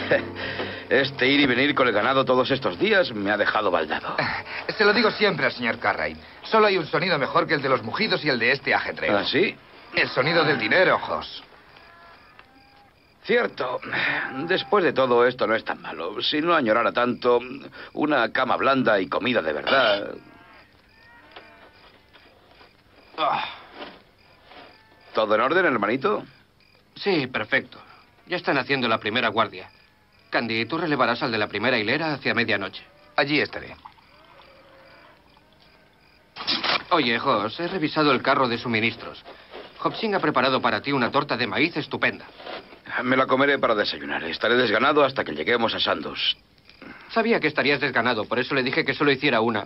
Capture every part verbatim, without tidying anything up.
Este ir y venir con el ganado todos estos días me ha dejado baldado. Se lo digo siempre al señor Cartwright. Solo hay un sonido mejor que el de los mugidos y el de este ajetreo. ¿Ah, sí? El sonido del dinero, Hoss. Cierto. Después de todo, esto no es tan malo. Si no añorara tanto, una cama blanda y comida de verdad. ¿Todo en orden, hermanito? Sí, perfecto. Ya están haciendo la primera guardia. Candy, tú relevarás al de la primera hilera hacia medianoche. Allí estaré. Oye, Hoss, he revisado el carro de suministros. Hobson ha preparado para ti una torta de maíz estupenda. Me la comeré para desayunar. Estaré desganado hasta que lleguemos a Sandus. Sabía que estarías desganado, por eso le dije que solo hiciera una.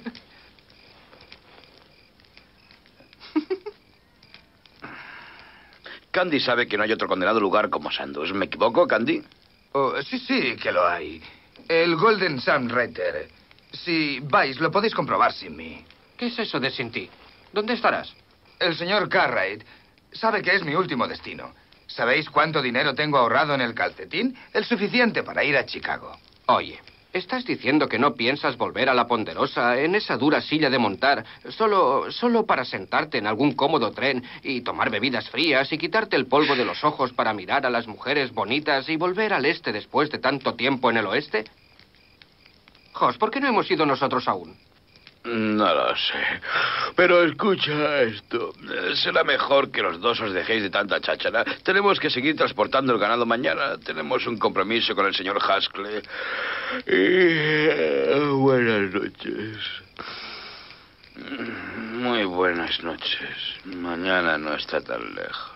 Candy sabe que no hay otro condenado lugar como Sandus. ¿Me equivoco, Candy? Oh, sí, sí, que lo hay. El Golden Sun Rider. Si vais, lo podéis comprobar sin mí. ¿Qué es eso de sin ti? ¿Dónde estarás? El señor Cartwright sabe que es mi último destino. ¿Sabéis cuánto dinero tengo ahorrado en el calcetín? El suficiente para ir a Chicago. Oye, ¿estás diciendo que no piensas volver a la Ponderosa en esa dura silla de montar solo, solo para sentarte en algún cómodo tren y tomar bebidas frías y quitarte el polvo de los ojos para mirar a las mujeres bonitas y volver al este después de tanto tiempo en el oeste? Hoss, ¿por qué no hemos ido nosotros aún? No lo sé. Pero escucha esto. Será mejor que los dos os dejéis de tanta cháchara. Tenemos que seguir transportando el ganado mañana. Tenemos un compromiso con el señor Haskell. Y... buenas noches. Muy buenas noches. Mañana no está tan lejos.